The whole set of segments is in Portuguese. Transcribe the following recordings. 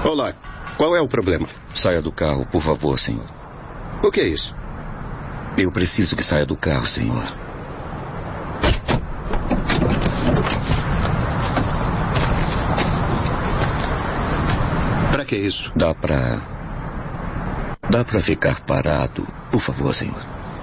Olá, qual é o problema? Saia do carro, por favor, senhor. O que é isso? Eu preciso que saia do carro, senhor. Pra que isso? Dá pra ficar parado, por favor, senhor.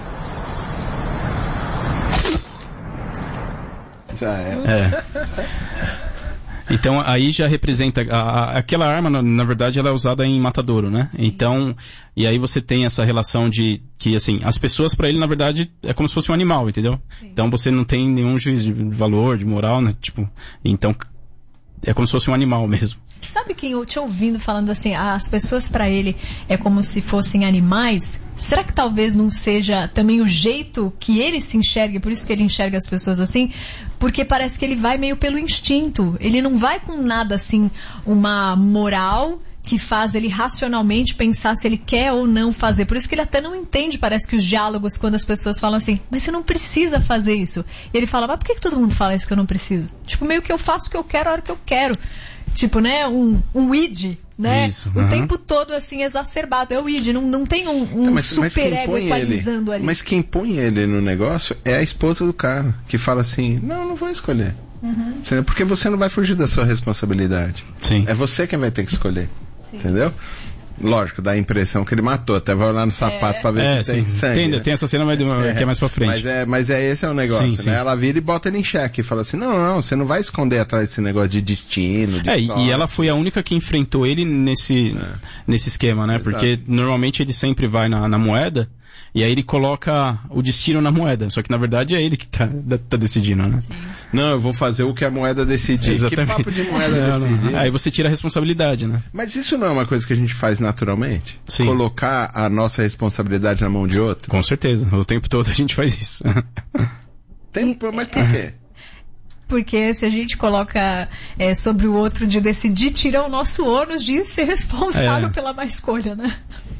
Já é. Então aí já representa aquela arma, na verdade ela é usada em matadouro, né? Então, e aí você tem essa relação de que assim, as pessoas pra ele na verdade é como se fosse um animal, entendeu? Sim. Então você não tem nenhum juízo de valor, de moral, né? Tipo, então é como se fosse um animal mesmo. Sabe quem eu te ouvindo falando assim, as pessoas pra ele é como se fossem animais? Será que talvez não seja também o jeito que ele se enxerga, por isso que ele enxerga as pessoas assim? Porque parece que ele vai meio pelo instinto. Ele não vai com nada assim, uma moral que faz ele racionalmente pensar se ele quer ou não fazer. Por isso que ele até não entende, parece que os diálogos, quando as pessoas falam assim, mas você não precisa fazer isso. E ele fala, mas por que todo mundo fala isso que eu não preciso? Tipo, meio que eu faço o que eu quero a hora que eu quero. Tipo, né, um id, né? Isso, o tempo todo, assim, exacerbado. É o id, não tem um super-ego equalizando ali. Mas quem põe ele no negócio é a esposa do cara, que fala assim, não vou escolher. Porque você não vai fugir da sua responsabilidade. Sim. É você quem vai ter que escolher. Sim. Entendeu? Lógico, dá a impressão que ele matou. Até vai olhar no sapato pra ver se tem sangue. Né? Tem essa cena que é mais pra frente. Mas esse é o negócio, sim, né? Ela vira e bota ele em xeque. E fala assim, não, você não vai esconder atrás desse negócio de destino, de sorte. E ela foi a única que enfrentou ele nesse esquema, né? Exato. Porque normalmente ele sempre vai na moeda, e aí ele coloca o destino na moeda. Só que na verdade é ele que tá decidindo, né? Sim. Não, eu vou fazer o que a moeda decidir. Exatamente. Que papo de moeda decidir? Aí você tira a responsabilidade, né? Mas isso não é uma coisa que a gente faz naturalmente? Sim. Colocar a nossa responsabilidade na mão de outro? Com certeza. O tempo todo a gente faz isso. Mas por quê? Porque se a gente coloca sobre o outro de decidir, tira o nosso ônus de ser responsável pela má escolha, né?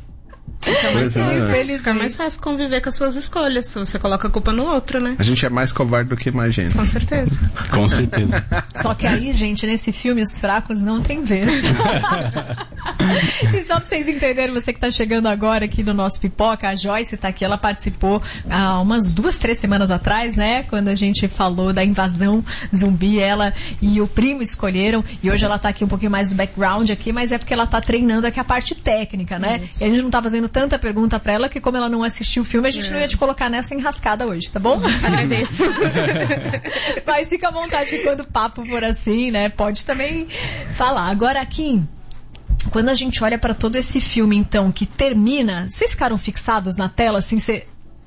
Fica mais fácil conviver com as suas escolhas. Você coloca a culpa no outro, né? A gente é mais covarde do que imagina. Com certeza. Com certeza. Só que aí, gente, nesse filme os fracos não tem vez. E só pra vocês entenderem, você que tá chegando agora aqui no nosso Pipoca, a Joyce tá aqui, ela participou há umas 2-3 semanas atrás, né? Quando a gente falou da invasão zumbi, ela e o primo escolheram, e hoje ela tá aqui um pouquinho mais do background aqui, mas é porque ela tá treinando aqui a parte técnica, né? Isso. E a gente não tá fazendo tanta pergunta pra ela que como ela não assistiu o filme, a gente não ia te colocar nessa enrascada hoje, tá bom? Agradeço. Mas fica à vontade que quando o papo for assim, né, pode também falar. Agora aqui, quando a gente olha pra todo esse filme, então, que termina, vocês ficaram fixados na tela, assim, você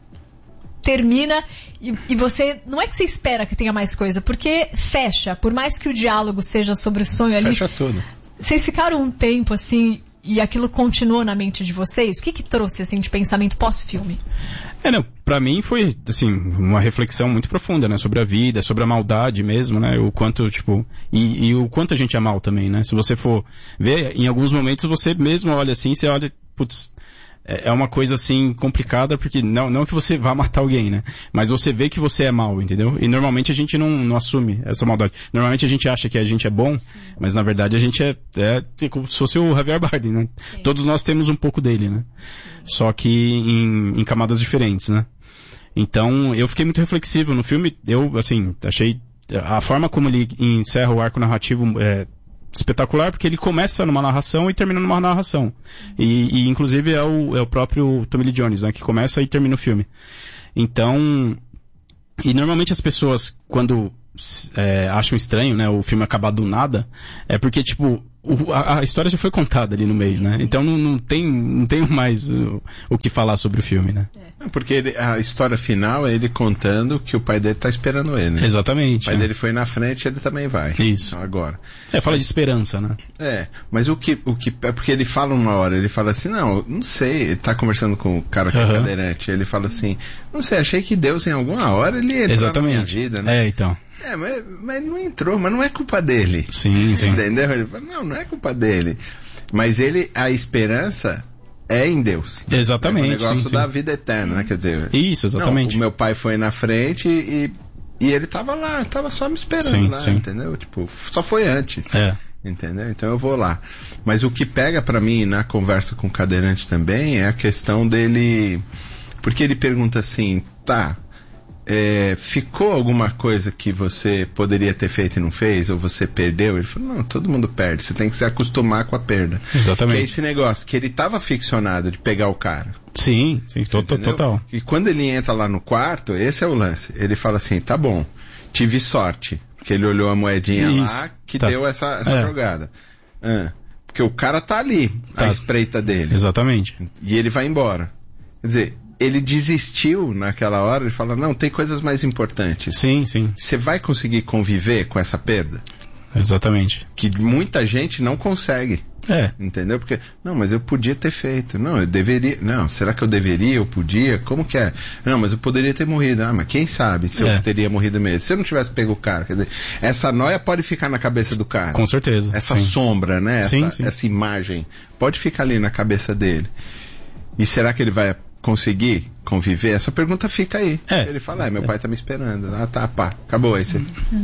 termina e você, não é que você espera que tenha mais coisa, porque fecha, por mais que o diálogo seja sobre o sonho ali. Fecha tudo. Vocês ficaram um tempo, assim, e aquilo continuou na mente de vocês? O que trouxe, assim, de pensamento pós-filme? Pra mim foi, assim, uma reflexão muito profunda, né? Sobre a vida, sobre a maldade mesmo, né? O quanto, tipo, e o quanto a gente é mal também, né? Se você for ver, em alguns momentos você mesmo olha assim, você olha, putz, é uma coisa assim complicada, porque não que você vá matar alguém, né? Mas você vê que você é mal, entendeu? E normalmente a gente não assume essa maldade. Normalmente a gente acha que a gente é bom, sim, mas na verdade a gente é como se fosse o Javier Bardem, né? Sim. Todos nós temos um pouco dele, né? Sim. Só que em camadas diferentes, né? Então eu fiquei muito reflexivo no filme. Eu, assim, achei a forma como ele encerra o arco narrativo espetacular, porque ele começa numa narração e termina numa narração. E inclusive é o próprio Tommy Lee Jones, né, que começa e termina o filme. Então, e normalmente as pessoas, quando acham estranho, né, o filme acabar do nada, é porque, tipo, a história já foi contada ali no meio, né? Então não tem mais o que falar sobre o filme, né? Porque a história final é ele contando que o pai dele tá esperando ele, né? Exatamente. O pai dele foi na frente, ele também vai. Isso. Então, agora. Fala de esperança, né? Mas o que é porque ele fala uma hora, ele fala assim, não sei, ele tá conversando com o cara que é cadeirante, ele fala assim, não sei, achei que Deus em alguma hora ele ia entrar na minha vida, né? Então. Mas não entrou, mas não é culpa dele. Sim. Entendeu? Ele fala, não é culpa dele. Mas a esperança é em Deus. Exatamente. É o negócio da vida eterna, né? Quer dizer... Isso, exatamente. O meu pai foi na frente e ele tava lá, tava só me esperando lá, entendeu? Tipo, só foi antes. Entendeu? Então eu vou lá. Mas o que pega pra mim na conversa com o cadeirante também é a questão dele... Porque ele pergunta assim, ficou alguma coisa que você poderia ter feito e não fez, ou você perdeu? Ele falou, não, todo mundo perde, você tem que se acostumar com a perda. Exatamente. Que é esse negócio, que ele tava ficcionado de pegar o cara. Sim, total. E quando ele entra lá no quarto, esse é o lance, ele fala assim, tá bom, tive sorte, porque ele olhou a moedinha lá, que deu essa jogada. Porque o cara tá ali, à espreita dele. Exatamente. E ele vai embora. Quer dizer, ele desistiu naquela hora, ele fala, não, tem coisas mais importantes. Sim. Você vai conseguir conviver com essa perda? Exatamente. Que muita gente não consegue. Entendeu? Porque, não, mas eu podia ter feito. Não, eu deveria. Não, será que eu deveria? Eu podia? Como que é? Não, mas eu poderia ter morrido. Ah, mas quem sabe se eu teria morrido mesmo? Se eu não tivesse pego o cara, quer dizer, essa noia pode ficar na cabeça do cara. Com certeza. Essa sombra, né? Essa imagem pode ficar ali na cabeça dele. E será que ele vai conseguir conviver? Essa pergunta fica aí. Ele fala, meu pai tá me esperando. Ah, tá, acabou esse.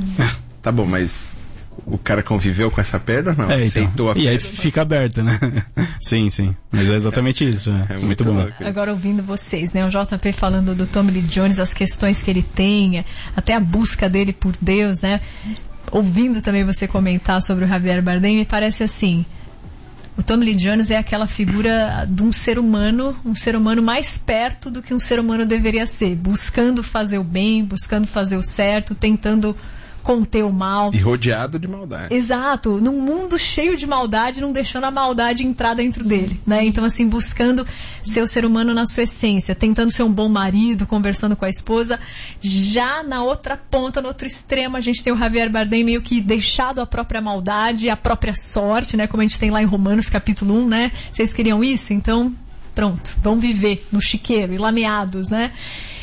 Tá bom, mas o cara conviveu com essa perda ou não? Aceitou a perda? E aí fica aberto, né? Sim. Mas é exatamente isso. É muito bom. Louco. Agora ouvindo vocês, né? O JP falando do Tommy Lee Jones, as questões que ele tem, até a busca dele por Deus, né? Ouvindo também você comentar sobre o Javier Bardem, me parece assim... O Tommy Lee Jones é aquela figura de um ser humano mais perto do que um ser humano deveria ser, buscando fazer o bem, buscando fazer o certo, tentando conter o mal. E rodeado de maldade. Exato, num mundo cheio de maldade, não deixando a maldade entrar dentro dele, né? Então assim, buscando ser o ser humano na sua essência, tentando ser um bom marido, conversando com a esposa. Já na outra ponta, no outro extremo, a gente tem o Javier Bardem meio que deixado a própria maldade, a própria sorte, né? Como a gente tem lá em Romanos capítulo 1, né? Vocês queriam isso? Então, pronto, vão viver no chiqueiro, lameados, né?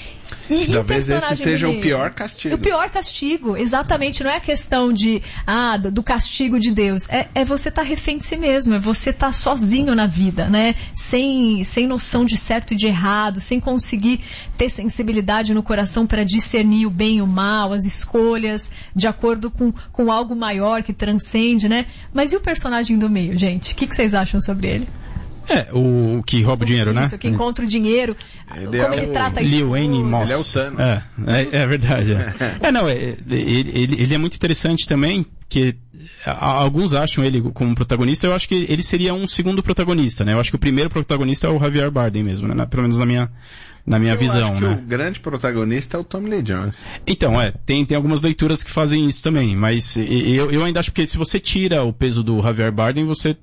E talvez esse seja o pior castigo. O pior castigo, exatamente. Não é a questão do castigo de Deus. É você estar refém de si mesmo. É você estar sozinho na vida, né? Sem noção de certo e de errado. Sem conseguir ter sensibilidade no coração para discernir o bem e o mal, as escolhas, de acordo com algo maior que transcende, né? Mas e o personagem do meio, gente? O que vocês acham sobre ele? O que rouba o dinheiro, né? Isso, que encontra o dinheiro. Como ele trata isso. Liu Wayne Moss. Ele é o Thanos. É verdade. Ele é muito interessante também, que alguns acham ele como protagonista. Eu acho que ele seria um segundo protagonista, né? Eu acho que o primeiro protagonista é o Javier Bardem mesmo, né? Pelo menos na minha visão, acho né? Que o grande protagonista é o Tommy Lee Jones. Então, tem algumas leituras que fazem isso também, mas eu ainda acho que se você tira o peso do Javier Bardem,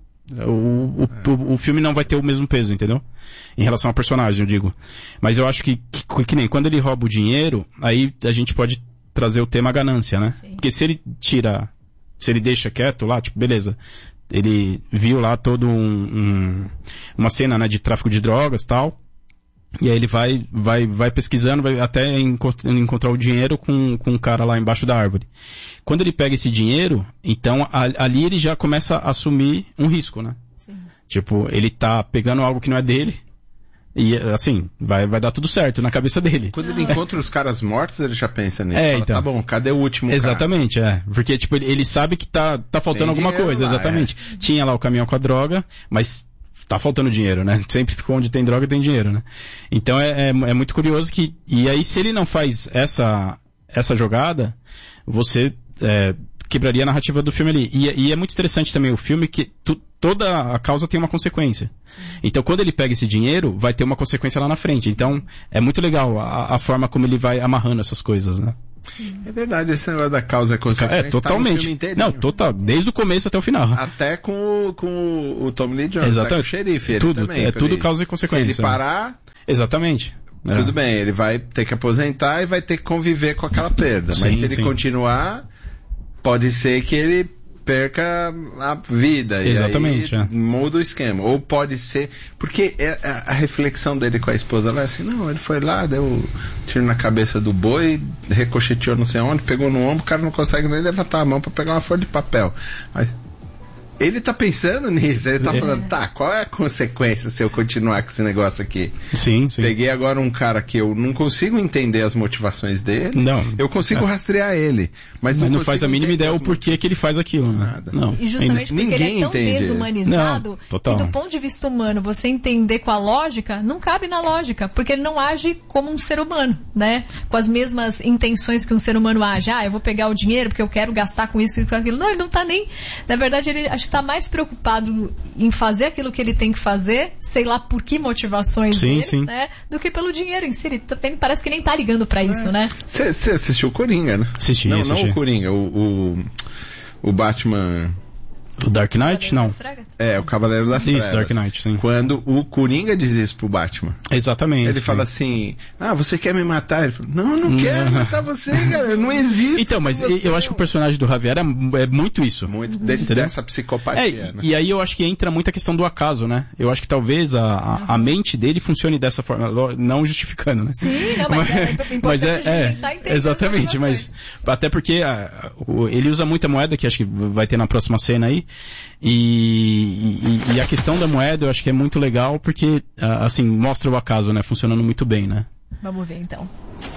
o filme não vai ter o mesmo peso, entendeu? Em relação ao personagem, eu digo. Mas eu acho que nem quando ele rouba o dinheiro, aí a gente pode trazer o tema ganância, né? Sim. Porque se ele deixa quieto lá, tipo, beleza, ele viu lá todo uma cena, né, de tráfico de drogas e tal, e aí ele vai pesquisando, vai até encontrar o dinheiro com um cara lá embaixo da árvore. Quando ele pega esse dinheiro, então ali ele já começa a assumir um risco, né? Sim. Tipo, ele tá pegando algo que não é dele, e assim, vai dar tudo certo na cabeça dele. Quando ele encontra os caras mortos, ele já pensa nisso. Fala, então. Tá bom, cadê o último cara? Exatamente, porque tipo, ele sabe que tá faltando alguma coisa, lá, exatamente. Tinha lá o caminhão com a droga, mas tá faltando dinheiro, né? Sempre onde tem droga tem dinheiro, né? Então é muito curioso e aí se ele não faz essa jogada, você quebraria a narrativa do filme ali. E é muito interessante também o filme que toda a causa tem uma consequência. Então quando ele pega esse dinheiro, vai ter uma consequência lá na frente. Então é muito legal a forma como ele vai amarrando essas coisas, né? É verdade, esse negócio da causa e consequência. Totalmente. Tá não, total, desde o começo até o final. Até com o Tommy Lee Jones, exatamente. Com o xerife. Tudo, também, tudo causa e consequência. Se ele parar... Exatamente. Tudo bem, ele vai ter que aposentar e vai ter que conviver com aquela perda. Sim, mas se ele continuar, pode ser que ele perca a vida. Exatamente. E aí muda o esquema. Ou pode ser... Porque a reflexão dele com a esposa lá é assim, não, ele foi lá, deu tiro na cabeça do boi, ricocheteou não sei onde, pegou no ombro, o cara não consegue nem levantar a mão para pegar uma folha de papel. Aí, Ele tá pensando nisso, ele tá falando, tá, qual é a consequência se eu continuar com esse negócio aqui? Sim. Peguei agora um cara que eu não consigo entender as motivações dele. Não. Eu consigo rastrear ele, mas não faz a mínima ideia o porquê que ele faz aquilo, né? Nada. Não. E justamente porque Ninguém ele é tão entende. desumanizado Total. que do ponto de vista humano, você entender com a lógica, não cabe na lógica, porque ele não age como um ser humano, né? Com as mesmas intenções que um ser humano age. Eu vou pegar o dinheiro porque eu quero gastar com isso e com aquilo. Não, ele não tá nem... Na verdade, ele acho que está mais preocupado em fazer aquilo que ele tem que fazer, sei lá por que motivações dele, né? Do que pelo dinheiro em si. Ele também parece que nem tá ligando pra isso, né? Você assistiu o Coringa, né? Assisti. Não o Coringa, o Batman... O Dark Knight? Não. O Cavaleiro das Trevas. Isso, Dark Knight, sim. Quando o Coringa diz isso pro Batman. Exatamente. Ele fala assim, você quer me matar? Ele fala, não quero matar você, cara, não existe. Então, mas eu acho que o personagem do Javier é muito isso. Muito dessa psicopatia, né? E aí eu acho que entra muito a questão do acaso, né? Eu acho que talvez a mente dele funcione dessa forma, não justificando, né? Sim, não, mas é importante exatamente, mas até porque ele usa muita moeda, que acho que vai ter na próxima cena aí, e a questão da moeda eu acho que é muito legal porque, assim, mostra o acaso, né? Funcionando muito bem, né? Vamos ver então.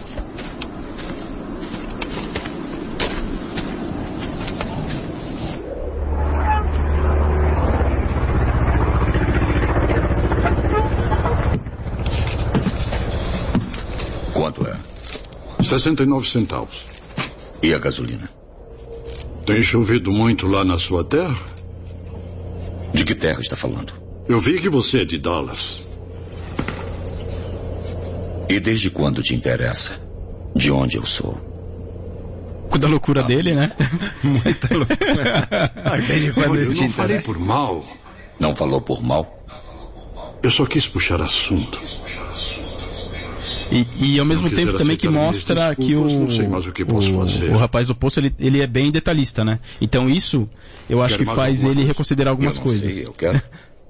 Quanto é? 69 centavos. E a gasolina? Tem chovido muito lá na sua terra? De que terra está falando? Eu vi que você é de Dallas. E desde quando te interessa de onde eu sou? Da loucura dele, né? Muita loucura. Desde quando eu não falei por mal. Não falou por mal? Eu só quis puxar assunto. E ao mesmo tempo também que mostra que o rapaz do poço, ele é bem detalhista, né? Então isso, eu acho que faz ele reconsiderar algumas coisas. Sei, eu quero.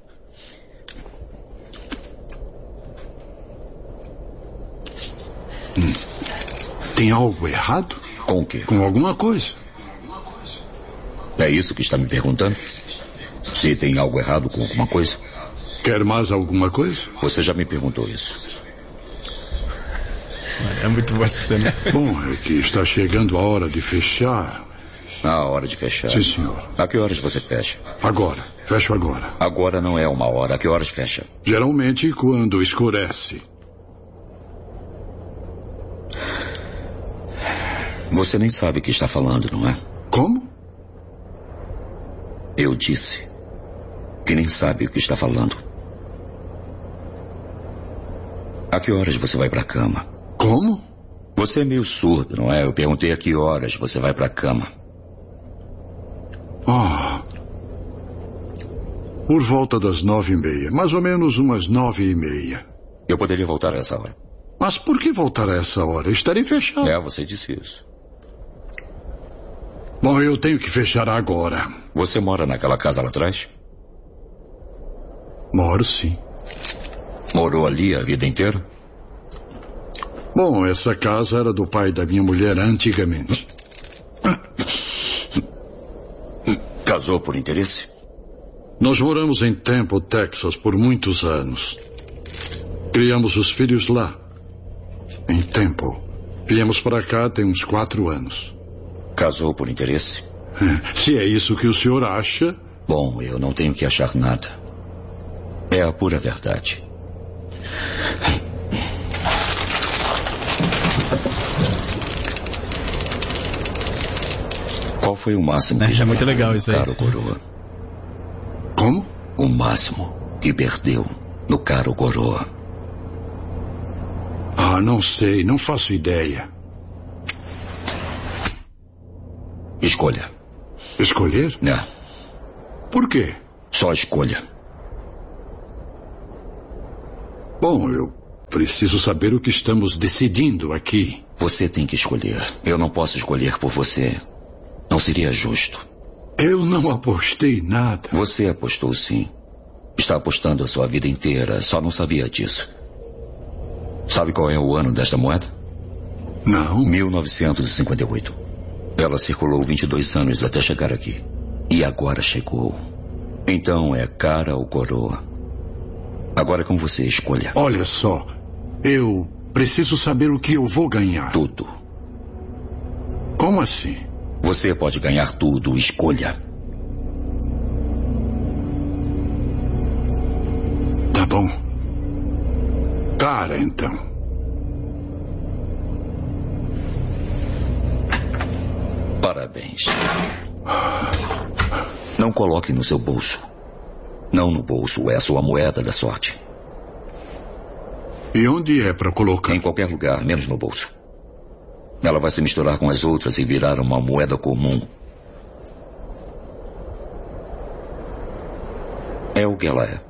Tem algo errado? Com o quê? Com alguma coisa. É isso que está me perguntando? Se tem algo errado com alguma coisa? Quer mais alguma coisa? Você já me perguntou isso. É muito boa essa cena. Bom, é que está chegando a hora de fechar. A hora de fechar? Sim, senhor. A que horas você fecha? Agora. Fecho agora. Agora não é uma hora. A que horas fecha? Geralmente quando escurece. Você nem sabe o que está falando, não é? Como? Eu disse que nem sabe o que está falando. A que horas você vai para a cama? Como? Você é meio surdo, não é? Eu perguntei a que horas você vai para a cama. Por volta das 9:30. Mais ou menos umas 9:30. Eu poderia voltar a essa hora. Mas por que voltar a essa hora? Estarei fechado. Você disse isso. Bom, eu tenho que fechar agora. Você mora naquela casa lá atrás? Moro, sim. Morou ali a vida inteira? Bom, essa casa era do pai da minha mulher antigamente. Casou por interesse? Nós moramos em Temple, Texas, por muitos anos. Criamos os filhos lá, em Temple. Viemos para cá tem uns 4 anos. Casou por interesse? Se é isso que o senhor acha... Bom, eu não tenho que achar nada. É a pura verdade. Qual foi o máximo que é muito legal isso aí. Caro Coroa? Como? O máximo que perdeu no Caro Coroa. Não sei, não faço ideia. Escolha. Escolher? Por quê? Só escolha. Bom, eu preciso saber o que estamos decidindo aqui. Você tem que escolher. Eu não posso escolher por você. Não seria justo. Eu não apostei nada. Você apostou sim. Está apostando a sua vida inteira, só não sabia disso. Sabe qual é o ano desta moeda? Não. 1958. Ela circulou 22 anos até chegar aqui. E agora chegou. Então é cara ou coroa. Agora é com você, escolha. Olha só, eu preciso saber o que eu vou ganhar. Tudo. Como assim? Você pode ganhar tudo, escolha. Tá bom. Cara, então. Parabéns. Não coloque no seu bolso. Não no bolso, é a sua moeda da sorte. E onde é para colocar? Em qualquer lugar, menos no bolso. Ela vai se misturar com as outras e virar uma moeda comum. É o que ela é.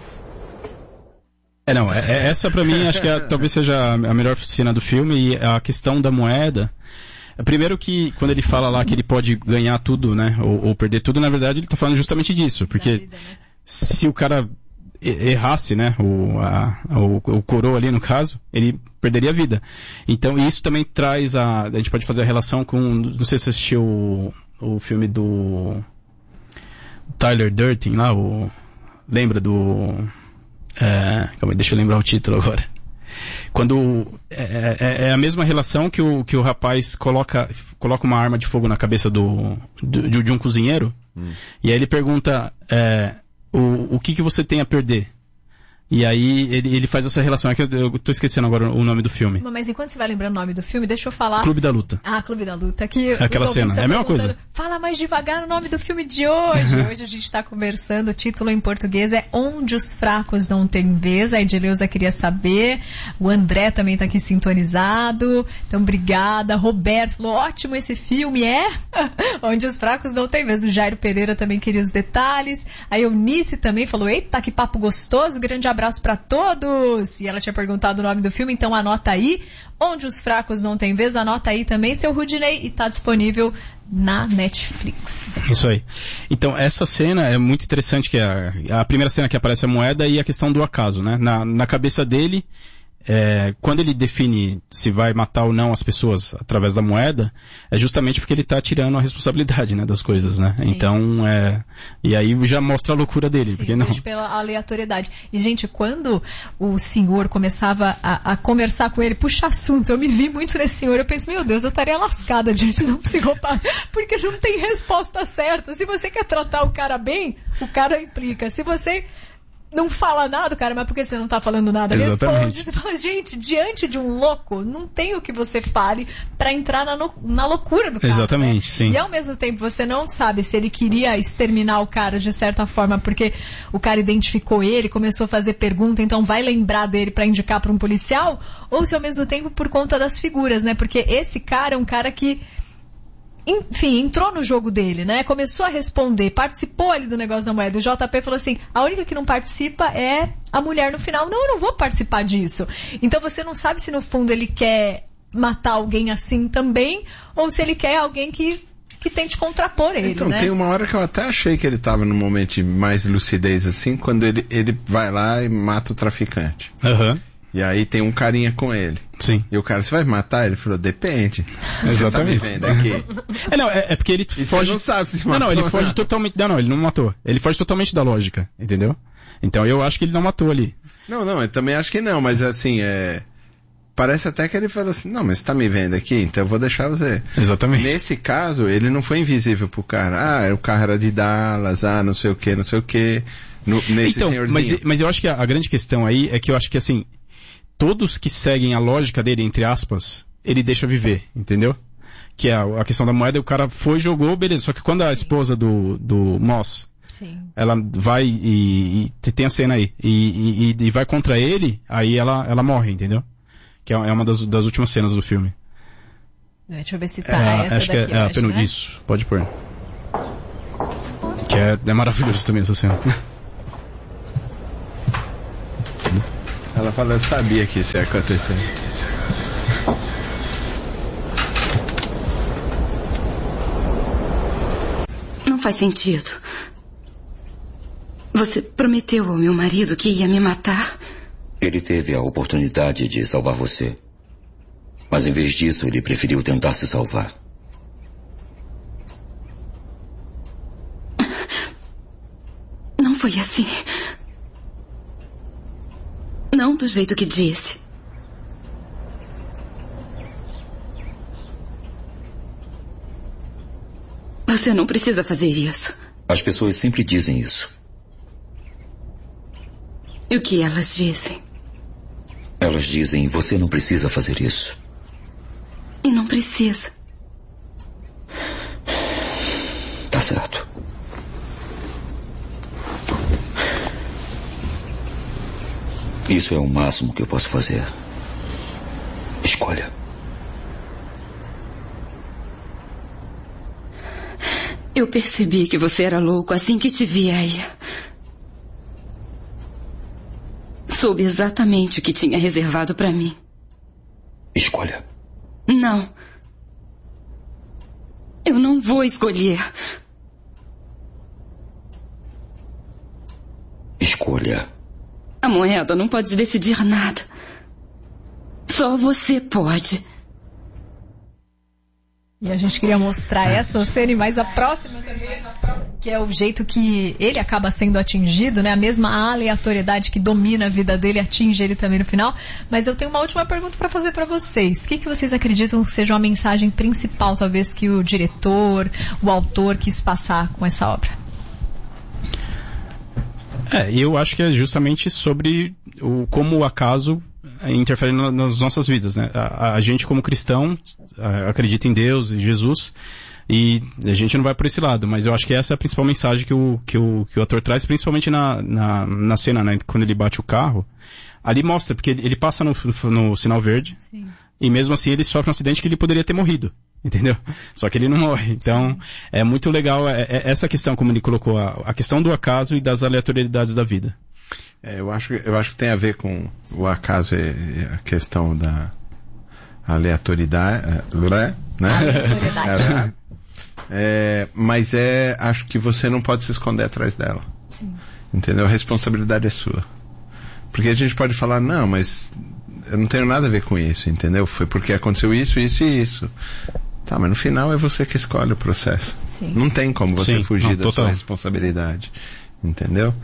Essa pra mim acho que talvez seja a melhor cena do filme, e a questão da moeda. Primeiro que, quando ele fala lá que ele pode ganhar tudo, né, ou perder tudo, na verdade ele tá falando justamente disso, porque vida, né? Se o cara errasse, né, o coroa ali no caso, ele perderia a vida. Então isso também traz a gente pode fazer a relação com, não sei se você assistiu o filme do Tyler Durden lá, lembra do... calma aí, deixa eu lembrar o título agora. Quando é a mesma relação que o rapaz coloca uma arma de fogo na cabeça de um cozinheiro, e aí ele pergunta o que você tem a perder? E aí ele faz essa relação. É que eu tô esquecendo agora o nome do filme. Mas enquanto você vai lembrando o nome do filme, deixa eu falar... Clube da Luta. Clube da Luta. Que aquela cena, é a mesma coisa. Fala mais devagar o nome do filme de hoje. Hoje a gente tá conversando, o título em português é Onde os Fracos Não Têm Vez. A Edileuza queria saber. O André também tá aqui sintonizado. Então, obrigada. Roberto falou, ótimo esse filme, Onde os Fracos Não Têm Vez. O Jairo Pereira também queria os detalhes. A Eunice também falou, eita, que papo gostoso. Grande abraço pra todos. E ela tinha perguntado o nome do filme, então anota aí. Onde os Fracos Não Têm Vez, anota aí também, seu Rudinei, e tá disponível na Netflix. Isso aí. Então essa cena é muito interessante, que é a primeira cena que aparece a moeda e a questão do acaso, né? Na cabeça dele, quando ele define se vai matar ou não as pessoas através da moeda, é justamente porque ele tá tirando a responsabilidade, né, das coisas, né? Sim. Então, e aí já mostra a loucura dele. Sim, porque não... pela aleatoriedade. E, gente, quando o senhor começava a conversar com ele, puxa assunto, eu me vi muito nesse senhor, eu pensei, meu Deus, eu estaria lascada diante de um psicopata, porque não tem resposta certa. Se você quer tratar o cara bem, o cara implica. Se você não fala nada, cara, mas por que você não tá falando nada? Exatamente. Responde, você fala, gente, diante de um louco, não tem o que você fale pra entrar na loucura do cara. Exatamente, né? sim. E ao mesmo tempo você não sabe se ele queria exterminar o cara de certa forma, porque o cara identificou ele, começou a fazer pergunta, então vai lembrar dele pra indicar pra um policial, ou se ao mesmo tempo por conta das figuras, né? Porque esse cara é um cara que, enfim, entrou no jogo dele, né? Começou a responder, participou ali do negócio da moeda. O JP falou assim, a única que não participa é a mulher no final. Não, eu não vou participar disso. Então você não sabe se no fundo ele quer matar alguém assim também, ou se ele quer alguém que tente contrapor ele, então, né? Tem uma hora que eu até achei que ele tava num momento de mais lucidez assim, quando ele vai lá e mata o traficante. Aham. E aí tem um carinha com ele. Sim. E o cara, você vai matar? Ele falou, depende. Exatamente. Você tá me vendo aqui? É porque ele e foge... Você não sabe se matou. Não, ele foge totalmente... Não, ele não matou. Ele foge totalmente da lógica, entendeu? Então eu acho que ele não matou ali. Não, eu também acho que não, mas assim, parece até que ele falou assim, não, mas você tá me vendo aqui, então eu vou deixar você. Exatamente. Nesse caso, ele não foi invisível pro cara. O carro era de Dallas, não sei o que, não sei o que. Nesse então, senhorzinho. Mas eu acho que a grande questão aí é que eu acho que assim, todos que seguem a lógica dele, entre aspas, ele deixa viver, entendeu? Que é a questão da moeda, o cara foi, jogou, beleza. Só que quando a esposa do Moss, sim, ela vai e tem a cena aí, e vai contra ele, aí ela morre, entendeu? Que é uma das últimas cenas do filme. Deixa eu ver se tá essa acho daqui. Que é né? Isso, pode pôr. Que é maravilhoso também essa cena. Ela fala, eu sabia que isso ia acontecer. Não faz sentido. Você prometeu ao meu marido que ia me matar? Ele teve a oportunidade de salvar você. Mas em vez disso, ele preferiu tentar se salvar. Não foi assim. Não do jeito que disse. Você não precisa fazer isso. As pessoas sempre dizem isso. E o que elas dizem? Elas dizem, você não precisa fazer isso. E não precisa. Tá certo. Isso é o máximo que eu posso fazer. Escolha. Eu percebi que você era louco assim que te vi aí. Soube exatamente o que tinha reservado pra mim. Escolha. Não. Eu não vou escolher. Escolha. A moeda não pode decidir nada. Só você pode. E a gente queria mostrar essa cena e mais a próxima também, que é o jeito que ele acaba sendo atingido, né? A mesma aleatoriedade que domina a vida dele atinge ele também no final. Mas eu tenho uma última pergunta para fazer para vocês. O que vocês acreditam que seja uma mensagem principal, talvez, que o diretor, o autor quis passar com essa obra? Eu acho que é justamente sobre como o acaso interfere nas nossas vidas, né? A gente, como cristão, acredita em Deus, em Jesus, e a gente não vai por esse lado, mas eu acho que essa é a principal mensagem que o ator traz, principalmente na cena, né? Quando ele bate o carro, ali mostra, porque ele passa no sinal verde. Sim. E mesmo assim ele sofre um acidente que ele poderia ter morrido, entendeu? Só que ele não morre. Então, é muito legal essa questão, como ele colocou, a questão do acaso e das aleatoriedades da vida. Eu acho que tem a ver com o acaso e a questão da aleatoriedade, né? Aleatoriedade. Mas acho que você não pode se esconder atrás dela. Sim. Entendeu? A responsabilidade é sua. Porque a gente pode falar, não, mas eu não tenho nada a ver com isso, entendeu? Foi porque aconteceu isso, isso e isso. Tá, mas no final é você que escolhe o processo. Sim. Não tem como você fugir da sua responsabilidade. Entendeu?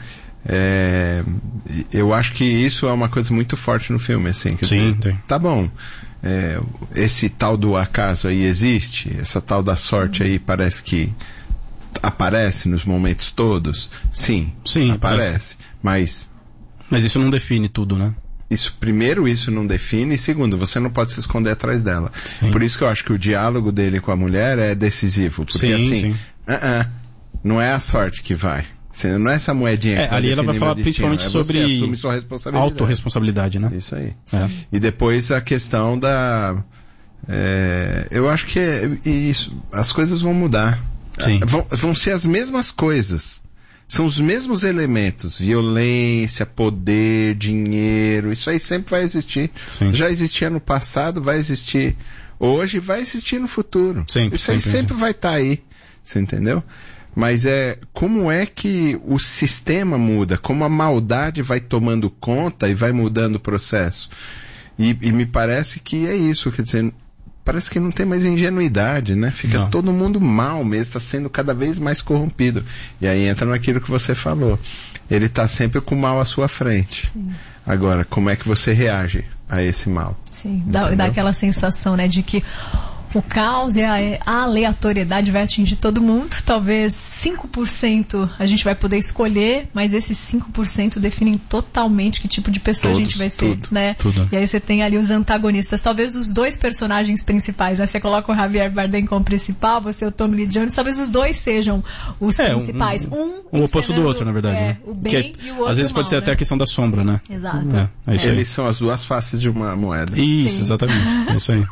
Eu acho que isso é uma coisa muito forte no filme, assim. Sim, tá bom. Esse tal do acaso aí existe, essa tal da sorte aí parece que aparece nos momentos todos. Sim, aparece. Mas isso não define tudo, né? Primeiro, isso não define, e segundo, você não pode se esconder atrás dela. Sim. Por isso que eu acho que o diálogo dele com a mulher é decisivo. Porque não é a sorte que vai. Não é essa moedinha que ali ela vai falar principalmente sobre assume sua responsabilidade. Autorresponsabilidade, né? Isso aí. E depois a questão da... eu acho que isso, as coisas vão mudar. Sim. Vão ser as mesmas coisas. São os mesmos elementos. Violência, poder, dinheiro. Isso aí sempre vai existir. Sim. Já existia no passado, vai existir hoje, vai existir no futuro. Isso aí sempre vai estar aí. Você entendeu? Mas como é que o sistema muda, como a maldade vai tomando conta e vai mudando o processo. E me parece que é isso, quer dizer, parece que não tem mais ingenuidade, né? Fica todo mundo mal mesmo, está sendo cada vez mais corrompido. E aí entra naquilo que você falou. Ele está sempre com o mal à sua frente. Sim. Agora, como é que você reage a esse mal? Sim, dá aquela sensação, né, de que o caos e a aleatoriedade vai atingir todo mundo. Talvez 5% a gente vai poder escolher, mas esses 5% definem totalmente que tipo de pessoa a gente vai ser, né? Tudo. E aí você tem ali os antagonistas. Talvez os dois personagens principais, né? Você coloca o Javier Bardem como principal, você o Tommy Lee Jones, talvez os dois sejam os principais. Um oposto do outro, na verdade. Né? O bem e o outro às vezes pode ser até a questão da sombra, né? Exato. Eles são as duas faces de uma moeda. Isso, exatamente. É isso aí.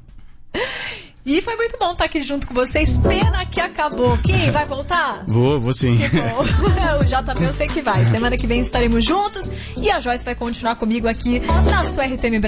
E foi muito bom estar aqui junto com vocês. Pena que acabou. Kim, vai voltar? Vou sim. Que bom. O JB eu sei que vai. Semana que vem estaremos juntos e a Joyce vai continuar comigo aqui na sua RTM Brasil.